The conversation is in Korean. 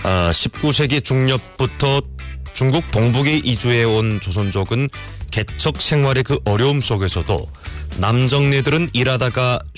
19세기 중엽부터 중국 동북에 이주해온 조선족은 개척 생활의 그 어려움 속에서도 남정네들은 일하다가